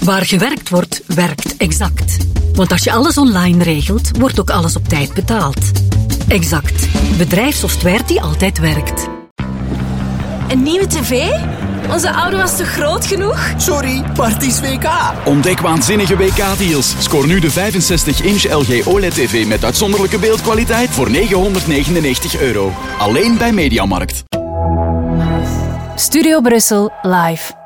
Waar gewerkt wordt, werkt Exact. Want als je alles online regelt, wordt ook alles op tijd betaald. Exact. Bedrijfssoftware die altijd werkt. Een nieuwe tv? Onze oude was te groot genoeg? Sorry, Parties WK. Ontdek waanzinnige WK-deals. Scoor nu de 65-inch LG OLED-tv met uitzonderlijke beeldkwaliteit voor €999. Alleen bij Mediamarkt. Studio Brussel live.